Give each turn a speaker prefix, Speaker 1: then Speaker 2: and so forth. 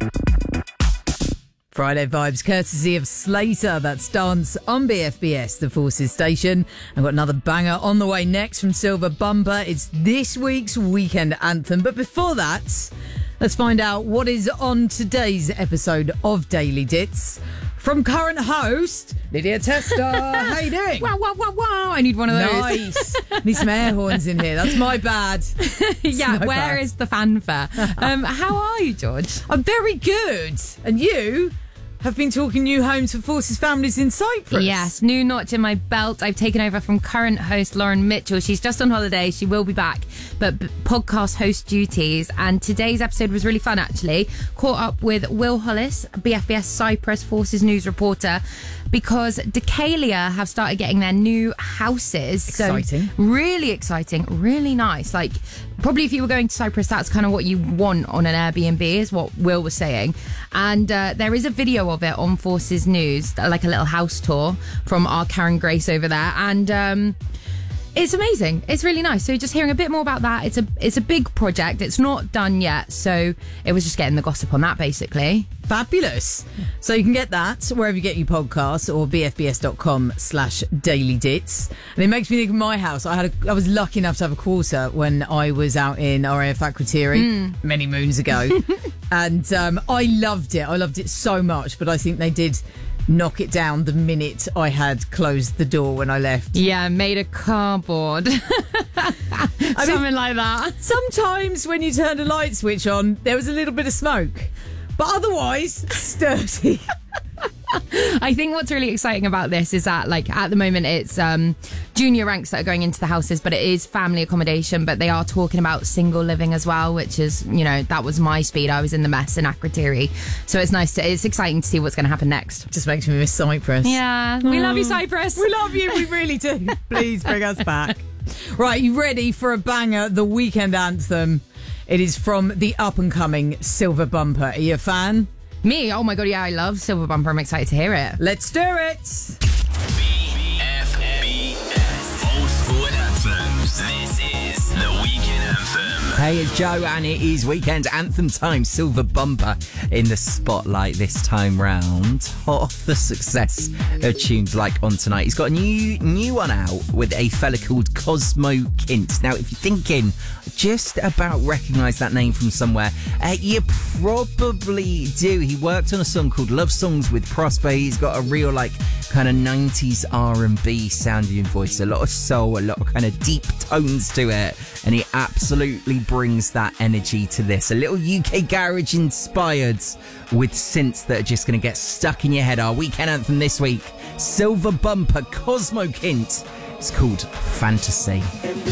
Speaker 1: Friday Vibes, courtesy of Slater. That's Dance on BFBS, the Forces station. I've got another banger on the way next from Silver Bumper. It's this week's weekend anthem. But before that, let's find out what is on today's episode of Daily Dits. From current host, Lydia Tester. How you doing?
Speaker 2: Wow, wow, wow, wow. I need one of those.
Speaker 1: Nice. Need some air horns in here. That's my bad.
Speaker 2: Yeah, where is the fanfare? How are you, George?
Speaker 1: I'm very good. And you have been talking new homes for Forces families in Cyprus.
Speaker 2: Yes, new notch in my belt. I've taken over from current host Lauren Mitchell. She's just on holiday. She will be back, but podcast host duties. And today's episode was really fun, actually. Caught up with Will Hollis, BFBS Cyprus Forces news reporter, because Decalia have started getting their new houses.
Speaker 1: Exciting.
Speaker 2: So really exciting, really nice. Like, probably if you were going to Cyprus, that's kind of what you want on an Airbnb, is what Will was saying. And there is a video of it on Forces News, like a little house tour from our Karen Grace over there. And it's amazing. It's really nice. So just hearing a bit more about that. It's a big project. It's not done yet. So it was just getting the gossip on that, basically.
Speaker 1: Fabulous. So you can get that wherever you get your podcasts or bfbs.com/dailydits. And it makes me think of my house. I was lucky enough to have a quarter when I was out in RAF Akrotiri many moons ago. And I loved it. I loved it so much. But I think they did knock it down the minute I had closed the door when I left.
Speaker 2: Yeah, made of cardboard. Something like that.
Speaker 1: Sometimes when you turn a light switch on, there was a little bit of smoke. But otherwise, sturdy.
Speaker 2: I think what's really exciting about this is that, like, at the moment it's junior ranks that are going into the houses, but it is family accommodation. But they are talking about single living as well, which is, you know, that was my speed. I was in the mess in Akrotiri. So it's exciting to see what's going to happen next.
Speaker 1: Just makes me miss Cyprus.
Speaker 2: Yeah, we love you, Cyprus.
Speaker 1: We love you, we really do. Please bring us back. Right, you ready for a banger, the weekend anthem? It is from the up-and-coming Silver Bumper. Are you a fan?
Speaker 2: Me? Oh my God, yeah, I love Silver Bumper. I'm excited to hear it.
Speaker 1: Let's do it.
Speaker 3: BFBS Old School Anthems. This is the Weekend Anthem.
Speaker 4: Hey, it's Joe, and it is weekend anthem time. Silver Bumper in the spotlight this time round. Hot off the success of tunes like On Tonight. He's got a new one out with a fella called Cosmo Kint. Now, if you're thinking just about recognise that name from somewhere, you probably do. He worked on a song called Love Songs with Prosper. He's got a real, like, kind of 90s R&B sounding voice, a lot of soul, a lot of kind of deep tones to it, and he absolutely brings that energy to this. A little UK garage inspired with synths that are just going to get stuck in your head. Our weekend anthem this week, Silver Bumper, Cosmo Kint. It's called Fantasy.